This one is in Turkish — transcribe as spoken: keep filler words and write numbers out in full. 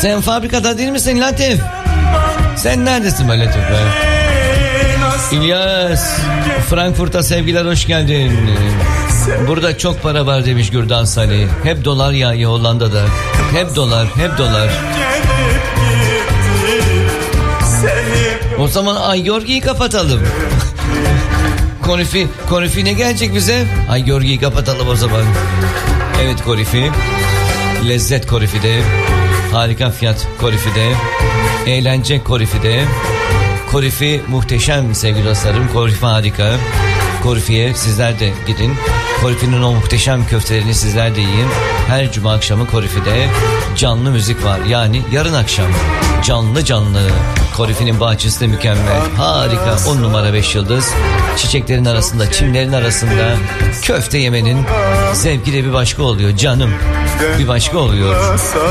Sen fabrikada değil misin Latif? Sen neredesin be Latif be? İlyas, Frankfurt'a sevgiler, hoş geldin. Burada çok para var demiş Gürdan Salih. Hep dolar ya Hollanda'da. Hep dolar, hep dolar. O zaman Ay Yorgi'yi kapatalım. Korifi, Korifi ne gelecek bize? Ay Yorgi'yi kapatalım o zaman. Evet Korifi. Lezzet Korifi'de. Harika fiyat Korifi'de. Eğlence Korifi'de. Korifi muhteşem sevgili dostlarım. Korifi harika. Korifi'ye sizler de gidin. Korifi'nin o muhteşem köftelerini sizler de yiyin. Her cuma akşamı Korifi'de canlı müzik var. Yani yarın akşam canlı canlı. Korifi'nin bahçesi de mükemmel. Harika, on numara beş yıldız. Çiçeklerin arasında, çimlerin arasında köfte yemenin zevki de bir başka oluyor canım. Bir başka oluyor.